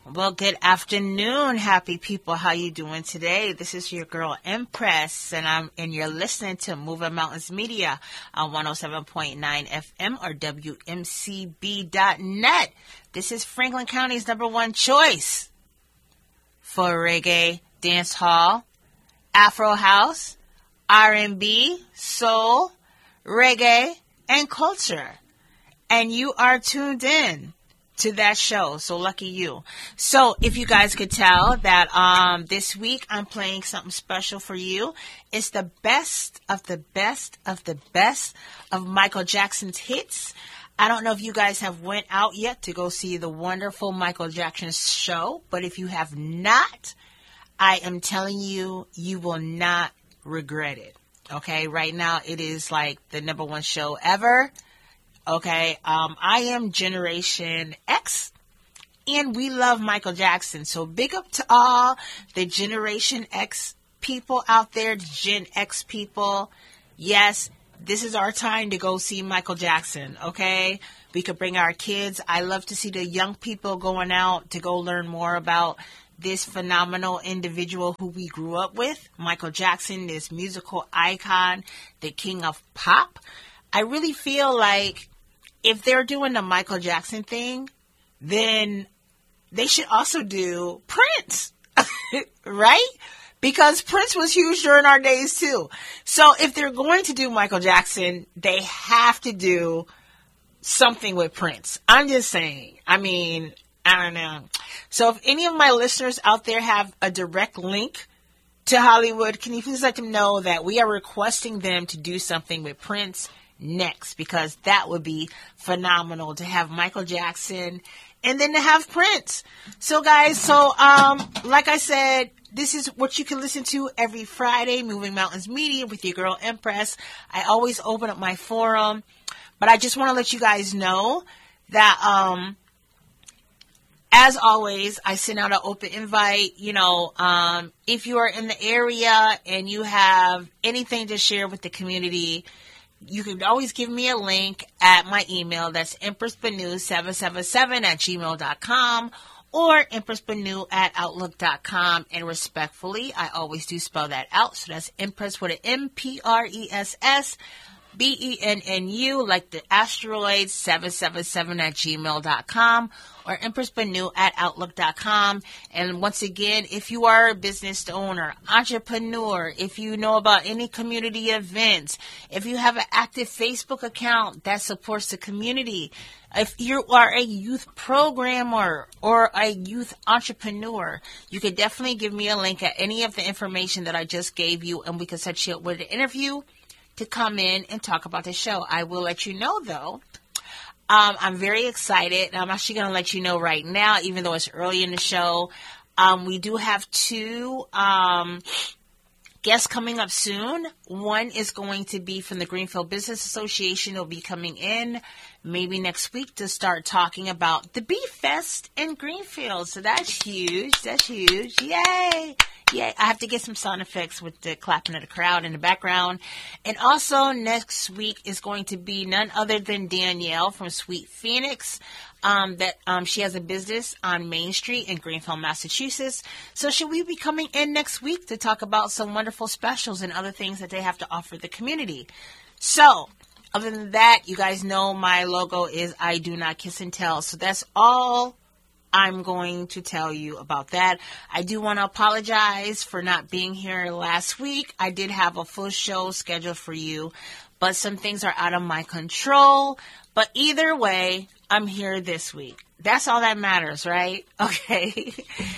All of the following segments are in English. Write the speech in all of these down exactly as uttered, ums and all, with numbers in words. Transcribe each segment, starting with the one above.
Well, good afternoon, happy people. How you doing today? This is your girl Empress, and I'm and you're listening to Moving Mountains Media on one oh seven point nine F M or W M C B dot net. This is Franklin County's number one choice for reggae, dance hall, Afro house, R and B, soul, reggae, and culture. And you are tuned in to that show, so lucky you. So if you guys could tell that um this week I'm playing something special for you. It's the best of the best of the best of Michael Jackson's hits. I don't know if you guys have went out yet to go see the wonderful Michael Jackson show, but if you have not, I am telling you, you will not regret it. Okay, right now it is like the number one show ever. Okay, um, I am Generation X, and we love Michael Jackson. So big up to all the Generation X people out there, the Gen X people. Yes, this is our time to go see Michael Jackson, okay? We could bring our kids. I love to see the young people going out to go learn more about this phenomenal individual who we grew up with, Michael Jackson, this musical icon, the king of pop. I really feel like if they're doing the Michael Jackson thing, then they should also do Prince, right? Because Prince was huge during our days too. So if they're going to do Michael Jackson, they have to do something with Prince. I'm just saying. I mean, I don't know. So if any of my listeners out there have a direct link to Hollywood, can you please let them know that we are requesting them to do something with Prince next, because that would be phenomenal to have Michael Jackson and then to have Prince. So guys, so um like I said, this is what you can listen to every Friday, Moving Mountains Media with your girl Empress. I always open up my forum, but I just want to let you guys know that um as always, I send out an open invite. You know, um if you are in the area and you have anything to share with the community, you can always give me a link at my email. That's empressbanu seven seven seven at gmail dot com or empressbanu at outlook dot com. And respectfully, I always do spell that out. So that's Empress with an M P R E S S B E N N U, like the asteroid, seven seven seven at gmail dot com or empressbanu at outlook dot com. And once again, if you are a business owner, entrepreneur, if you know about any community events, if you have an active Facebook account that supports the community, if you are a youth programmer or a youth entrepreneur, you could definitely give me a link at any of the information that I just gave you, and we can set you up with an interview to come in and talk about the show. I will let you know, though. Um, I'm very excited. I'm actually going to let you know right now, even though it's early in the show. Um, we do have two um, guests coming up soon. One is going to be from the Greenfield Business Association. They'll be coming in maybe next week to start talking about the Beef Fest in Greenfield. So that's huge. That's huge. Yay. Yeah, I have to get some sound effects with the clapping of the crowd in the background. And also next week is going to be none other than Danielle from Sweet Phoenix. Um, that um, she has a business on Main Street in Greenfield, Massachusetts. So she will be coming in next week to talk about some wonderful specials and other things that they have to offer the community. So other than that, you guys know my logo is I Do Not Kiss and Tell. So that's all I'm going to tell you about that. I do want to apologize for not being here last week. I did have a full show scheduled for you, but some things are out of my control. But either way, I'm here this week. That's all that matters, right? Okay.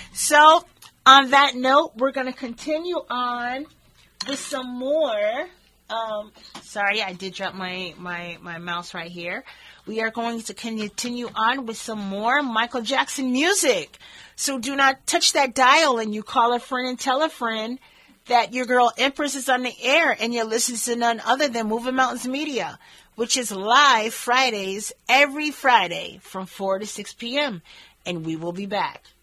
So on that note, we're going to continue on with some more. Um, sorry, I did drop my, my, my mouse right here. We are going to continue on with some more Michael Jackson music. So do not touch that dial, and you call a friend and tell a friend that your girl Empress is on the air and you're listening to none other than Moving Mountains Media, which is live Fridays, every Friday from four to six p.m. And we will be back.